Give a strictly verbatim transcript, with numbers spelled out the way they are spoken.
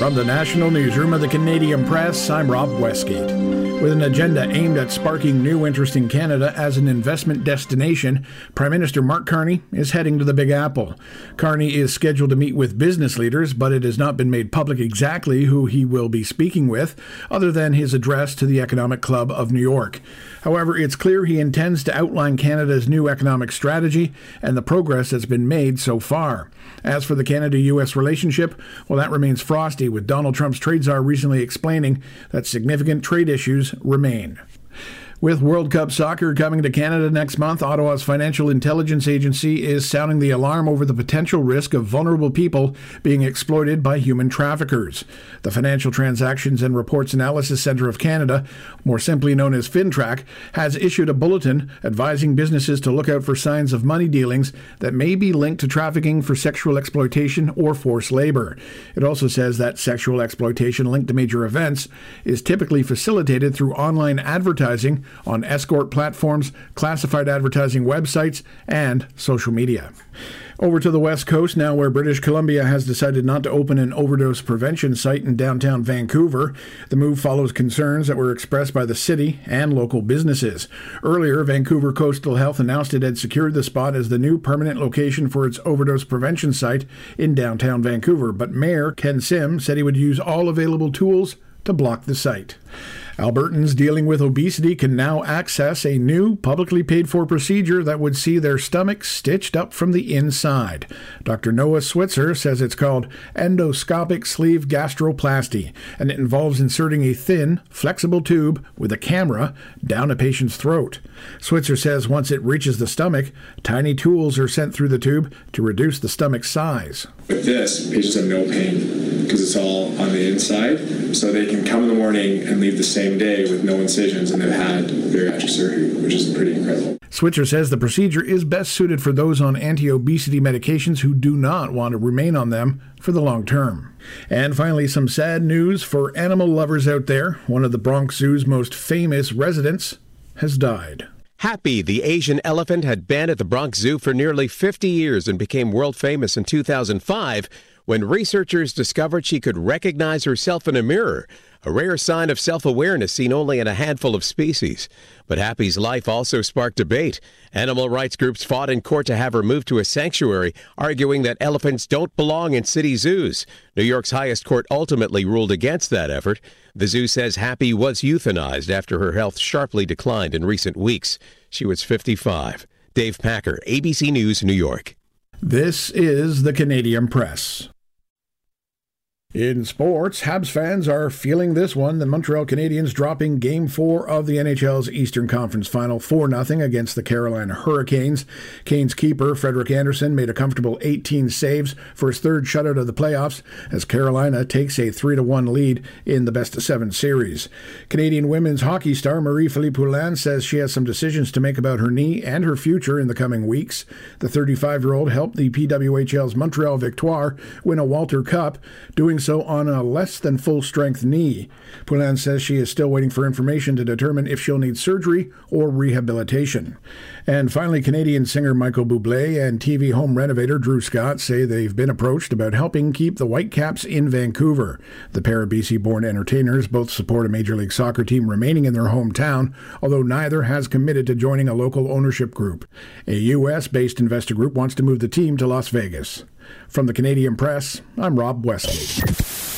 From the National Newsroom of the Canadian Press, I'm Rob Westgate. With an agenda aimed at sparking new interest in Canada as an investment destination, Prime Minister Mark Carney is heading to the Big Apple. Carney is scheduled to meet with business leaders, but it has not been made public exactly who he will be speaking with, other than his address to the Economic Club of New York. However, it's clear he intends to outline Canada's new economic strategy and the progress that's been made so far. As for the Canada-U S relationship, well, that remains frosty, with Donald Trump's trade czar recently explaining that significant trade issues remain. With World Cup soccer coming to Canada next month, Ottawa's Financial Intelligence Agency is sounding the alarm over the potential risk of vulnerable people being exploited by human traffickers. The Financial Transactions and Reports Analysis Centre of Canada, more simply known as FinTrack, has issued a bulletin advising businesses to look out for signs of money dealings that may be linked to trafficking for sexual exploitation or forced labor. It also says that sexual exploitation linked to major events is typically facilitated through online advertising on escort platforms, classified advertising websites, and social media. Over to the West Coast now, where British Columbia has decided not to open an overdose prevention site in downtown Vancouver. The move follows concerns that were expressed by the city and local businesses. Earlier, Vancouver Coastal Health announced it had secured the spot as the new permanent location for its overdose prevention site in downtown Vancouver, but Mayor Ken Sim said he would use all available tools to block the site. Albertans dealing with obesity can now access a new publicly paid-for procedure that would see their stomach stitched up from the inside. Doctor Noah Switzer says it's called endoscopic sleeve gastroplasty, and it involves inserting a thin, flexible tube with a camera down a patient's throat. Switzer says once it reaches the stomach, tiny tools are sent through the tube to reduce the stomach size. With this, patients have no pain because it's all on the inside, so they can come in the morning and leave the same day with no incisions, and they've had bariatric surgery, which is pretty incredible. Switzer says the procedure is best suited for those on anti-obesity medications who do not want to remain on them for the long term. And finally, some sad news for animal lovers out there. One of the Bronx Zoo's most famous residents has died. Happy, the Asian elephant, had been at the Bronx Zoo for nearly fifty years and became world famous in two thousand five when researchers discovered she could recognize herself in a mirror, a rare sign of self-awareness seen only in a handful of species. But Happy's life also sparked debate. Animal rights groups fought in court to have her moved to a sanctuary, arguing that elephants don't belong in city zoos. New York's highest court ultimately ruled against that effort. The zoo says Happy was euthanized after her health sharply declined in recent weeks. She was fifty-five. Dave Packer, A B C News, New York. This is the Canadian Press. In sports, Habs fans are feeling this one. The Montreal Canadiens dropping Game four of the N H L's Eastern Conference Final four nothing against the Carolina Hurricanes. Canes keeper Frederik Andersen made a comfortable eighteen saves for his third shutout of the playoffs as Carolina takes a three to one lead in the best-of-seven series. Canadian women's hockey star Marie-Philippe Poulin says she has some decisions to make about her knee and her future in the coming weeks. The thirty-five-year-old helped the P W H L's Montreal Victoire win a Walter Cup, doing so on a less than full strength knee. Poulin says she is still waiting for information to determine if she'll need surgery or rehabilitation. And finally, Canadian singer Michael Bublé and T V home renovator Drew Scott say they've been approached about helping keep the Whitecaps in Vancouver. The pair of B C-born entertainers both support a Major League Soccer team remaining in their hometown, although neither has committed to joining a local ownership group. A U S-based investor group wants to move the team to Las Vegas. From the Canadian Press, I'm Rob Westgate.